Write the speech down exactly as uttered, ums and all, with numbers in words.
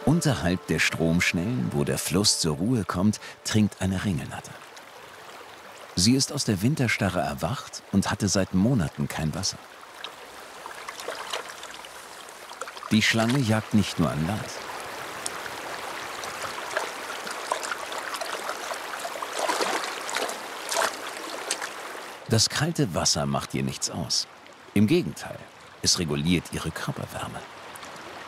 Unterhalb der Stromschnellen, wo der Fluss zur Ruhe kommt, trinkt eine Ringelnatter. Sie ist aus der Winterstarre erwacht und hatte seit Monaten kein Wasser. Die Schlange jagt nicht nur an Land. Das kalte Wasser macht ihr nichts aus. Im Gegenteil, es reguliert ihre Körperwärme.